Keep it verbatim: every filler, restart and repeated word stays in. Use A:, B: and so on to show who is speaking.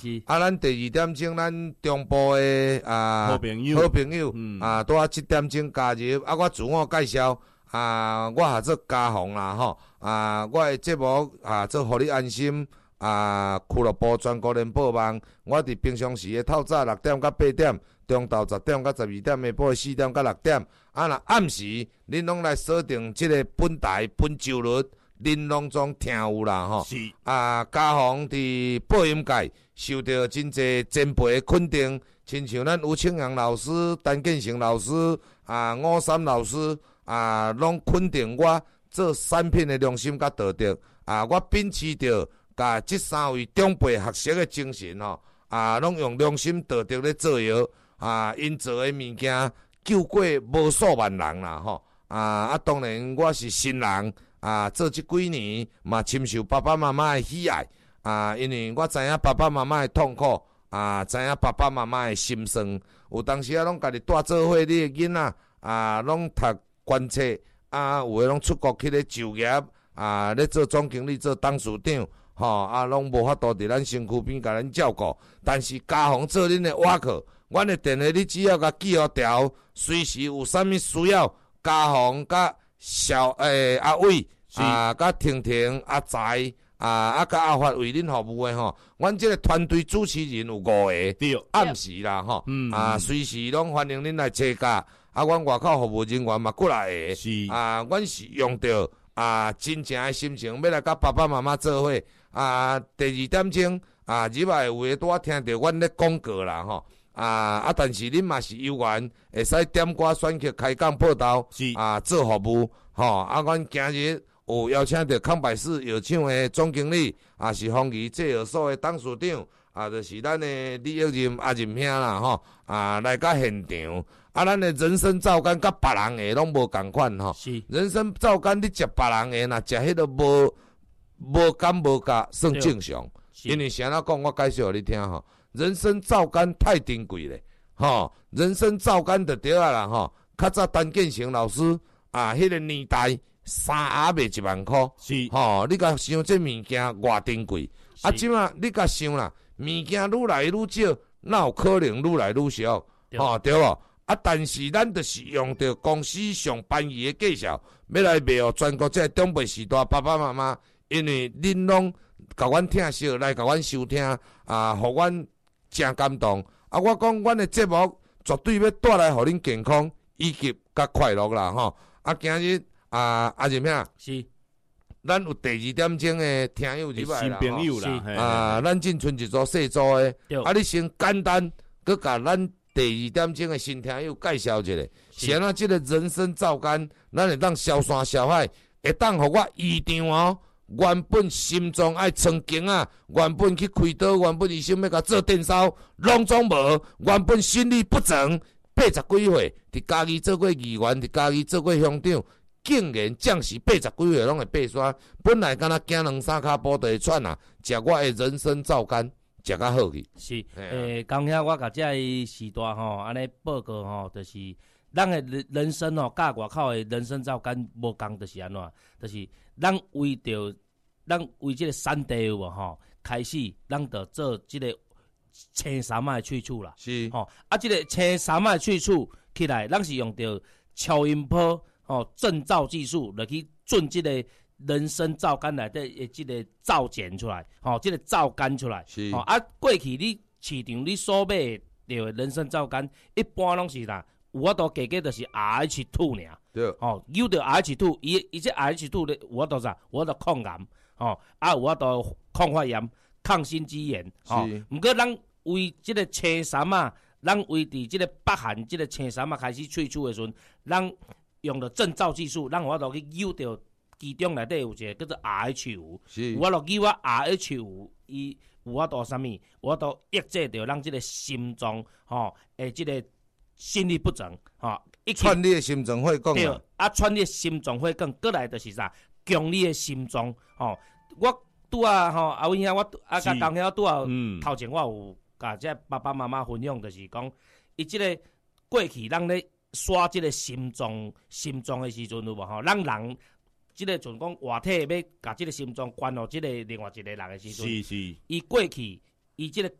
A: 是。
B: 啊，咱第二点钟，咱中部的啊
A: 好朋友，
B: 好朋友，
A: 嗯、
B: 啊，拄啊七点钟加入，啊，我自我介绍，啊，我也做家访啦吼，啊，我的节目啊，做互你安心。啊，俱乐部全国联播网，我伫平常时的透早六点到八点，中昼十点到十二点，下晡四点到六点。啊，若暗时，恁拢来锁定即个本台本周日，恁拢总听有啦吼。
A: 是
B: 啊，家访伫播音界受到真侪前辈的肯定，亲像咱吴清阳老师、陈建成老师、啊吴三老师啊，拢肯定我做产品的良心甲道德。啊，我秉持着。甲即三位长辈学习的精神吼，啊，拢用良心道德咧做药，啊，因做的物件救过无数万人啦吼，啊啊，当然我是新人，啊，做即几年嘛深受爸爸妈妈的喜爱，啊，因为我知影爸爸妈妈的痛苦，啊，知影爸爸妈妈的心酸，有当时啊，拢家己带做伙你的囡仔，啊，拢读官册，啊，有诶拢出国去咧就业，啊，咧做总经理、做董事长。吼、哦、啊，拢无法度伫咱身躯边甲咱照顾，但是家访做恁的瓦靠，阮的电话你只要甲记好条，随时有啥物需要，家访甲小诶、欸、阿伟啊，甲婷婷阿财啊啊甲阿发为恁服务的吼，阮即个团队主持人有五个，对，暗时啦吼，嗯、啊随时拢欢迎恁来参加，啊，阮外口服务人员嘛过来的，是啊，阮是用着啊真正的心情要来甲爸爸妈妈做伙。啊，第二点钟啊，入来有诶拄仔听着阮咧广告啦吼，啊啊，但是恁嘛是有缘，会使点歌选曲开讲报道，啊做服务吼，啊，阮今日有邀请着康百氏药厂诶总经理，啊是丰益制药所诶董事长，啊就是咱诶李益仁阿仁兄啦吼，啊来到现场，啊咱诶人参皂苷甲别人诶拢无共款吼，人参皂苷你食别人诶，若食迄个无。无感无觉算正常，因为谁人讲我介绍互你听吼，人参皂苷太珍贵咧，吼，人参皂苷就对啊啦吼，较早陈建成老师啊，迄、那个年代三盒卖一万块，是吼，你甲想这物件偌珍贵，啊，即马你甲想啦，物件愈来愈少，哪有可能愈来愈少，吼对无？啊，但是咱就是用着公司上便宜的价钱，要来卖互全国这长辈时代爸爸妈妈。因为恁拢甲阮听惜，来甲阮收听，啊，互阮真感动。啊，我讲阮的节目绝对要带来互恁健康以及甲快乐啦，吼。啊，今日啊，阿仁兄，是，咱有第二点钟的听友入来啦，新朋友啦，啊，咱进村一组细组的，啊，你先简单，佮甲咱第二点钟的新听友介绍一下，是安怎即个人参皂苷，咱会当消散消海，会当互我医治哦。原本心脏爱穿经啊，原本去开刀，原本医生要甲做电烧，拢总无。原本心律不正，八十几岁，伫家己做过议员，伫家己做过乡长，竟然将士八十几岁拢会爬山。本来敢若行两三骹步就会喘啊，食我的人参皂苷，食较好去。
A: 是，诶，刚遐我甲这个时代吼，安尼报告吼，就是咱的人人生吼，甲外口的人参皂苷无共，就是安怎？就是咱为着。咱为即个产地有无吼，开始咱着做即个青衫仔的萃取啦，是吼啊，即、这个青衫仔的萃取起来，咱是用着超音波吼正造技术来去准即个人参皂苷内底的即个皂碱出来，吼，即、这个皂苷出来，是吼啊，过去你市场你所买着人参皂苷，一般拢是啦，有法度价格就是 R H 二 尔，对，吼，有着 R H 二，伊伊这 R H 二咧有法度啥？有法度抗癌。哦，啊，有法度抗发炎、抗心肌炎，哦，毋过咱为即个青衫仔，咱为伫即个北韩即个青衫仔开始萃取的时阵，咱用着正造技术，咱有法度去诱着其中内底有一个叫做 R H 五，有法度诱啊 R H 五，伊有法度啥物？有法度抑制着咱即个心脏，吼，诶，即个心律不正，吼，一
B: 串你的心脏血管
A: 啊，啊，串你的心脏血管，过来就是啥？强你的心脏，吼！我拄啊，吼，阿伟兄，我啊甲同兄拄啊，头前我有甲这爸爸妈妈分享，就是讲，伊即个过去咱咧刷即个心脏心脏的时阵有无吼？咱人即个像讲活体要甲即个心脏关互即个另外一个人的时阵，是是，伊过去伊即个